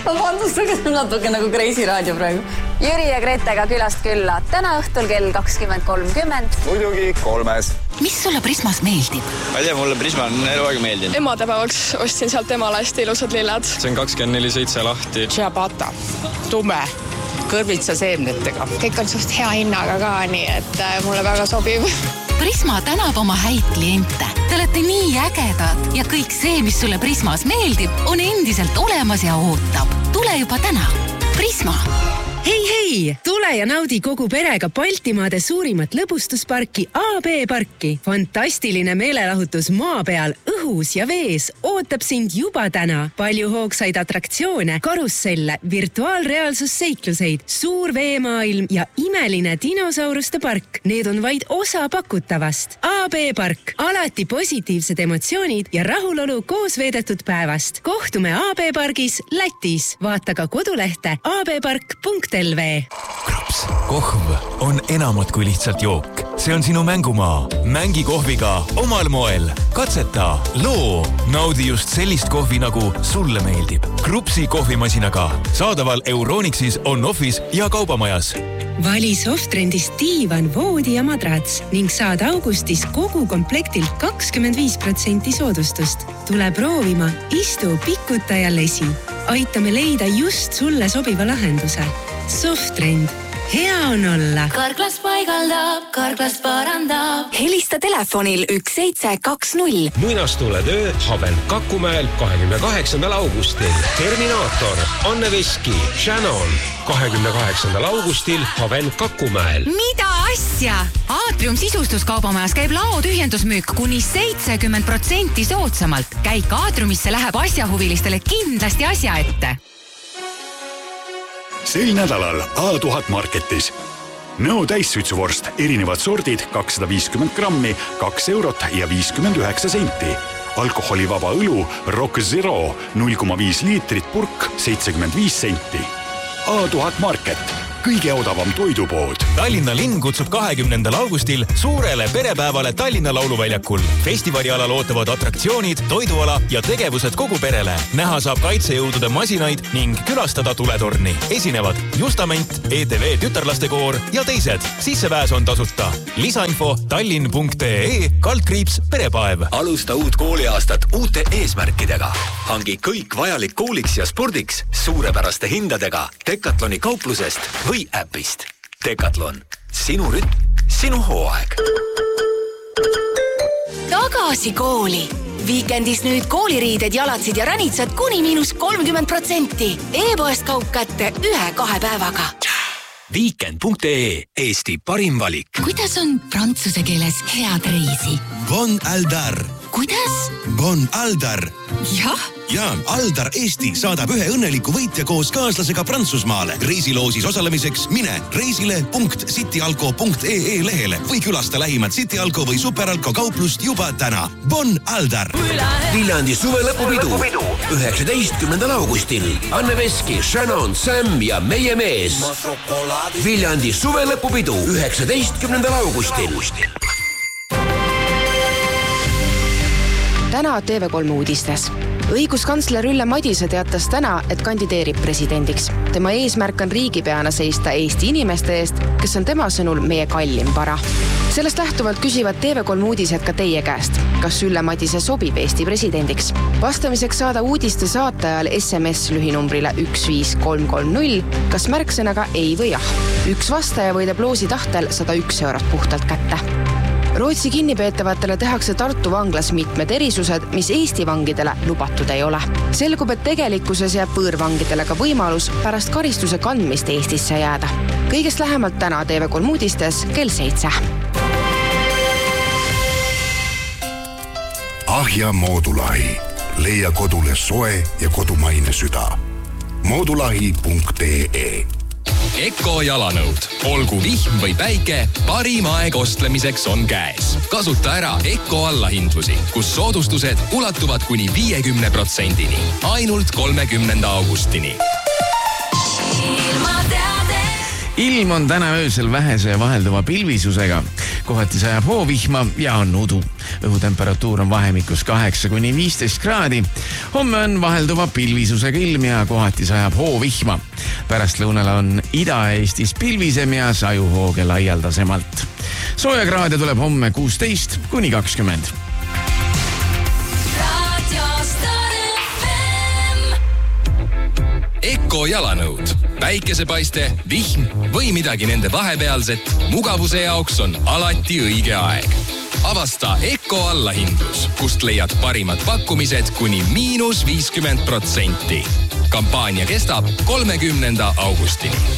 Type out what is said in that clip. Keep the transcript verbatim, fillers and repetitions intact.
Vabandust, aga see on natuke nagu Kreisi raadio praegu. Jüri ja Gretega külast külla. Täna õhtul kell kakskümmend kolmkümmend. Muidugi kolmes. Mis sulle Prismas meeldib? Ma ei tea, mulle Prisma on eluaeg meeldinud. Emadepäevaks ostsin sealt emale hästi ilusad lilled. See on kakskümmend neli seitse lahti. Ciabatta, tume, kõrvitsa seemnetega. Kõik on suht hea hinnaga ka, nii et mulle väga sobib. Prisma tänab oma häid kliente. Te olete nii ägedad ja kõik see, mis sulle Prismas meeldib, on endiselt olemas ja ootab. Tule juba täna. Prisma. Hei, hei! Tule ja naudi kogu perega Baltimaade suurimat lõbustusparki A B parki. Fantastiline meelelahutus maa peal, õhus ja vees ootab sind juba täna. Palju hoogsaid atraktsioone, karusselle, virtuaalreaalsusseikluseid, suur veemaailm ja imeline dinosauruste park. Need on vaid osa pakutavast. A B park. Alati positiivsed emotsioonid ja rahulolu koos veedetud päevast. Kohtume A B pargis Lätis. Vaata ka kodulehte a b park punkt l v. Krups, kohv on enamat kui lihtsalt jook. See on sinu mängumaa. Mängi kohviga omal moel. Katseta, loo. Naudi just sellist kohvi, nagu sulle meeldib. Krupsi kohvimasinaga. Saadaval Euronixis, on-offis ja kaubamajas. Vali Softrendist diivan, voodi ja madrats ning saad augustis kogu komplektilt kakskümmend viis protsenti soodustust. Tule proovima, istu, pikuta ja lesi. Aitame leida just sulle sobiva lahenduse. Softrend. Hea on olla. Karklas paigaldab, karklas parandab. Helista telefonil üks seitse kaks null. Muinastuled öö Haben Kakumäel kahekümne kaheksandal augustil. Terminaator, Anne Veski, Shannon. kahekümne kaheksandal augustil Haben Kakumäel. Mida asja? Aatrium sisustuskaubamajas käib lao tühjendusmüük kuni seitsekümmend protsenti soodsamalt. Käik Aatriumisse läheb asjahuvilistele kindlasti asja ette. Sel nädalal A tuhat Marketis. Nõo täissütsuvorst, erinevad sordid, kakssada viiskümmend grammi, kaks eurot ja viiskümmend üheksa senti. Alkoholivaba õlu Rock Zero, null koma viis liitrit purk, seitsekümmend viis senti. A tuhat Market. Kõige odavam toidupood. Tallinna linn kutsub kahekümnendal augustil suurele perepäevale Tallinna lauluväljakul. Festivali alal ootavad atraktsioonid, toiduala ja tegevused kogu perele. Näha saab kaitsejõudude masinaid ning külastada tuletorni. Esinevad Justament, E T V tütarlastekoor ja teised. Sissepääs on tasuta. Lisainfo tallinn punkt ee kaldkriips perepäev. Alusta uut kooliaastat uute eesmärkidega. Hangi kõik vajalik kooliks ja spordiks suurepäraste hindadega Decathloni kauplusest või äpist. Decathlon. Sinu rütm, sinu hooaeg. Tagasi kooli. Viikendis nüüd kooliriided, jalatsid ja ranitsad kuni miinus kolmkümmend protsenti. E-poest kaup kätte ühe-kahe päevaga. Weekend punkt ee. Eesti parim valik. Kuidas on prantsuse keeles head reisi? Bon Aldar. Kuidas? Bon Aldar. Jah? Ja Aldar Eesti saadab ühe õnneliku võitja koos kaaslasega Prantsusmaale. Reisiloosis osalemiseks mine reisile punkt cityalko punkt ee lehele või külasta lähimat Cityalko või Superalko kauplust juba täna. Bon Aldar. Viljandi suvelõpupidu üheksateistkümnendal augustil. Anne Veski, Shannon, Sam ja meie mees. Viljandi suvelõpupidu üheksateistkümnendal augustil. Täna T V kolm uudistes. Õiguskantsler Ülle Madise teatas täna, et kandideerib presidendiks. Tema eesmärk on riigipeana seista Eesti inimeste eest, kes on tema sõnul meie kallim vara. Sellest lähtuvalt küsivad T V kolm uudised ka teie käest. Kas Ülle Madise sobib Eesti presidendiks? Vastamiseks saada uudiste saatajal S M S lühinumbrile üks viis kolm kolm null, kas märksõnaga ei või jah. Üks vastaja võidab loosi tahtel sada üks eurot puhtalt kätte. Rootsi kinnipeetavatele tehakse Tartu vanglas mitmed erisused, mis Eesti vangidele lubatud ei ole. Selgub, et tegelikkuses jääb võõrvangidele ka võimalus pärast karistuse kandmist Eestisse jääda. Kõigest lähemalt täna T V kolm uudistes kell seitse. Ahja Moodulahi. Leia kodule soe ja kodumaine süda. moodulahi punkt ee. Eko jalanõud. Olgu vihm või päike, parim aeg ostlemiseks on käes. Kasuta ära Eko allahindlusi, kus soodustused ulatuvad kuni viiekümne protsendini. Ainult kolmekümnenda augustini. Ilm on täna öösel vähese vahelduva pilvisusega. Kohati sajab hoovihma ja on udu. õhutemperatuur on vahemikus kaheksa kuni viisteist kraadi. Homme on vahelduva pilvisusega ilm ja kohati sajab hoovihma. Pärastlõunal on Ida-Eestis pilvisem ja sajuhooge laialdasemalt. Soojakraade tuleb homme kuusteist kuni kakskümmend. Eko jalanõud, päikesepaiste, vihm või midagi nende vahepealset, mugavuse jaoks on alati õige aeg. Avasta Eko allahindlus, kust leiad parimad pakkumised kuni miinus viiskümmend protsenti. Kampaania kestab kolmekümnenda augustini.